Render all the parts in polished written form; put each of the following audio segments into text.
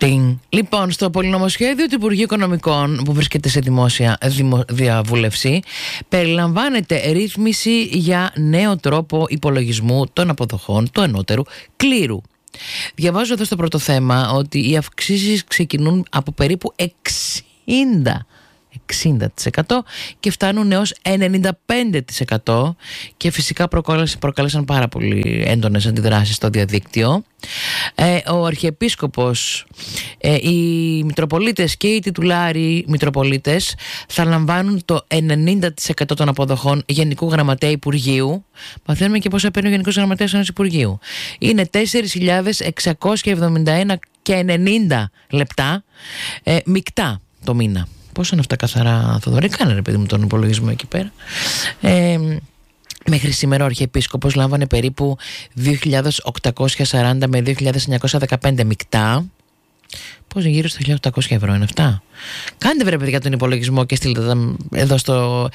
Λοιπόν, στο πολυνομοσχέδιο του Υπουργείου Οικονομικών που βρίσκεται σε δημόσια διαβούλευση περιλαμβάνεται ρύθμιση για νέο τρόπο υπολογισμού των αποδοχών του ανώτερου κλήρου. Διαβάζω εδώ στο πρώτο θέμα ότι οι αυξήσεις ξεκινούν από περίπου 60% και φτάνουν έως 95% και φυσικά προκάλεσαν πάρα πολύ έντονες αντιδράσεις στο διαδίκτυο. Ο Αρχιεπίσκοπος, οι Μητροπολίτες και οι τιτουλάροι Μητροπολίτες θα λαμβάνουν το 90% των αποδοχών Γενικού Γραμματέα Υπουργείου. Μαθαίνουμε και πόσα παίρνει ο Γενικός Γραμματέας ενός Υπουργείου. Είναι 4.671 και 90 λεπτά μεικτά το μήνα. Πώς είναι αυτά καθαρά, Θοδωρή? Κάνε ρε παιδί μου τον υπολογισμό εκεί πέρα. Μέχρι σήμερα ο Αρχιεπίσκοπος λάμβανε περίπου 2.840 με 2.915 μεικτά. Πώς είναι, γύρω στα 1.800 ευρώ είναι αυτά? Κάντε βρε παιδιά τον υπολογισμό και στείλτε τα εδώ στο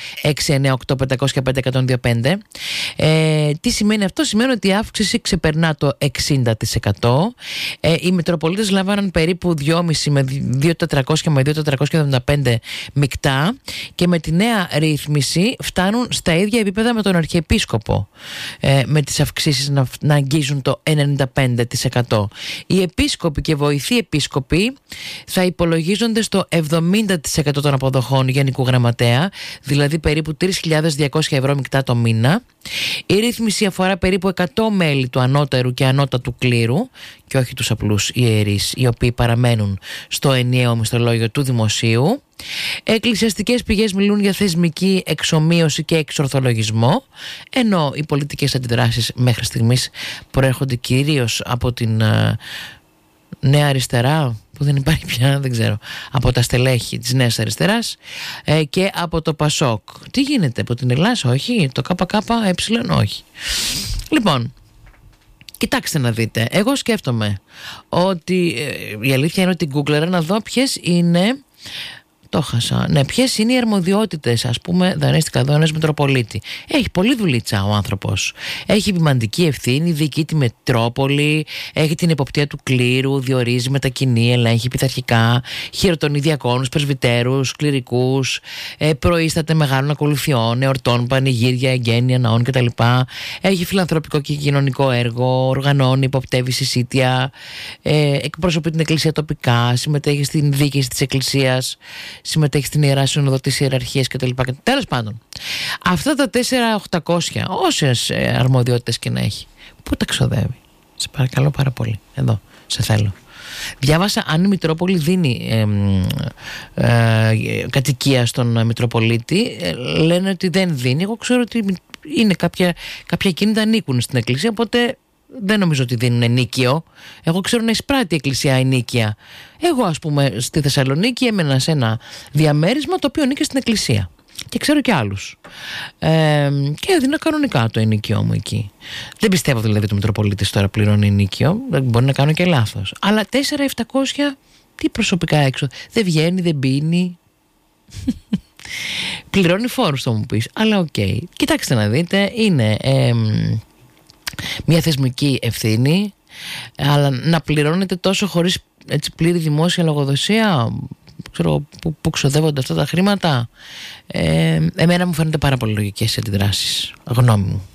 698-500-5125. Τι σημαίνει αυτό? Σημαίνει ότι η αύξηση ξεπερνά το 60%. Οι Μητροπολίτες λάμβαναν περίπου 2.500 με 2.400 με 2.475 μεικτά και με τη νέα ρύθμιση φτάνουν στα ίδια επίπεδα με τον Αρχιεπίσκοπο, με τις αυξήσεις να αγγίζουν το 95%. Οι επίσκοποι και βοηθοί επίσκοποι θα υπολογίζονται στο 70% των αποδοχών Γενικού Γραμματέα, δηλαδή περίπου 3.200 ευρώ μεικτά το μήνα. Η ρύθμιση αφορά περίπου 100 μέλη του ανώτερου και ανώτατου κλήρου και όχι τους απλούς ιερείς, οι οποίοι παραμένουν στο ενιαίο μισθολόγιο του δημοσίου. Εκκλησιαστικές πηγές μιλούν για θεσμική εξομοίωση και εξορθολογισμό, ενώ οι πολιτικές αντιδράσεις μέχρι στιγμής προέρχονται κυρίως από την Νέα Αριστερά, που δεν υπάρχει πια, δεν ξέρω, από τα στελέχη της Νέας Αριστεράς και από το Πασόκ. Τι γίνεται, από την Ελλάδα? Όχι. Το ΚΚΕ? Όχι. Λοιπόν, κοιτάξτε να δείτε. Εγώ σκέφτομαι ότι η αλήθεια είναι ότι γκούγκλερα να δω ποιες είναι... Το χάσα. Ναι, ποιες είναι οι αρμοδιότητες, ας πούμε, δανείστηκα εδώ ένας Μητροπολίτη. Έχει πολλή δουλίτσα ο άνθρωπος. Έχει επιμαντική ευθύνη, διοικεί τη Μετρόπολη, έχει την εποπτεία του κλήρου, διορίζει, μετακινεί, ελέγχει πειθαρχικά, χειροτονεί διακόνους, πρεσβυτέρους, κληρικούς, προείσταται μεγάλων ακολουθιών, εορτών, πανηγύρια, εγγένεια, ναών κτλ. Έχει φιλανθρωπικό και κοινωνικό έργο, οργανώνει, υποπτεύει συσίτια, εκπροσωπεί την Εκκλησία τοπικά, συμμετέχει στην διοίκηση της Εκκλησίας, συμμετέχει στην Ιερά Σύνοδο της Ιεραρχίας κτλ. Τέλος πάντων, αυτά τα 4.800, όσες αρμοδιότητες και να έχει, πού τα ξοδεύει? Σε παρακαλώ πάρα πολύ, εδώ σε θέλω. Διάβασα αν η Μητρόπολη δίνει κατοικία στον Μητροπολίτη. Λένε ότι δεν δίνει. Εγώ ξέρω ότι είναι κάποια κίνητα ανήκουν στην Εκκλησία, οπότε δεν νομίζω ότι δίνουν ενίκιο. Εγώ ξέρω να εισπράττει η Εκκλησία ενίκια. Εγώ, ας πούμε, στη Θεσσαλονίκη έμενα σε ένα διαμέρισμα το οποίο ανήκει στην Εκκλησία. Και ξέρω και άλλους. Και έδινα κανονικά το ενίκιο μου εκεί. Δεν πιστεύω δηλαδή ότι ο Μητροπολίτης τώρα πληρώνει ενίκιο. Μπορεί να κάνω και λάθος. Αλλά 4.700, τι προσωπικά έξω? Δεν βγαίνει, δεν πίνει. Πληρώνει φόρους, θα μου πεις. Αλλά οκ. Κοιτάξτε να δείτε, είναι... μια θεσμική ευθύνη, αλλά να πληρώνεται τόσο χωρίς έτσι πλήρη δημόσια λογοδοσία, ξέρω που ξοδεύονται αυτά τα χρήματα. Εμένα μου φαίνονται πάρα πολύ λογικές αντιδράσεις, γνώμη μου.